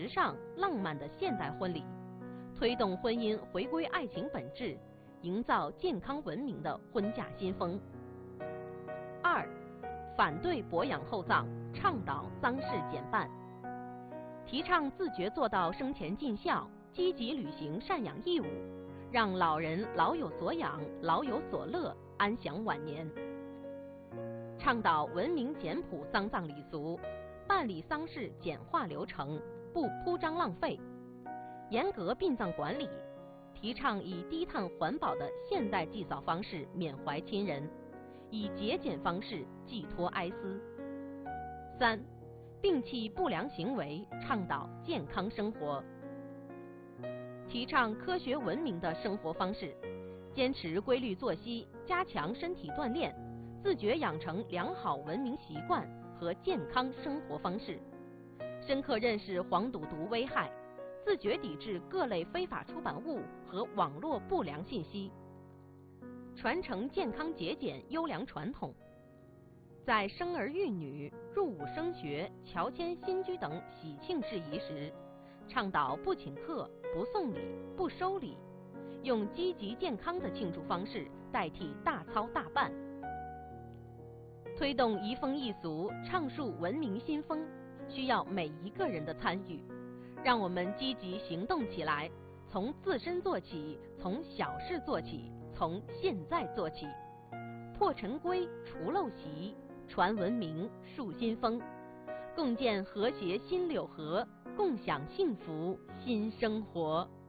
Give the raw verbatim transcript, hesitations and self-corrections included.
时尚浪漫的现代婚礼，推动婚姻回归爱情本质，营造健康文明的婚嫁新风。二、反对博养厚葬，倡导丧事简办，提倡自觉做到生前尽孝，积极履行赡养义务，让老人老有所养，老有所乐，安享晚年。倡导文明简朴丧葬礼俗，办理丧事简化流程，不铺张浪费，严格殡葬管理，提倡以低碳环保的现代祭扫方式缅怀亲人，以节俭方式寄托哀思。三、摒弃不良行为，倡导健康生活，提倡科学文明的生活方式，坚持规律作息，加强身体锻炼，自觉养成良好文明习惯和健康生活方式，深刻认识黄赌毒危害，自觉抵制各类非法出版物和网络不良信息，传承健康节俭优良传统。在生儿育女、入伍升学、乔迁新居等喜庆事宜时，倡导不请客、不送礼、不收礼，用积极健康的庆祝方式代替大操大办。推动移风易俗，倡述文明新风，需要每一个人的参与。让我们积极行动起来，从自身做起，从小事做起，从现在做起，破陈规，除陋习，传文明，树新风，共建和谐新柳河，共享幸福新生活。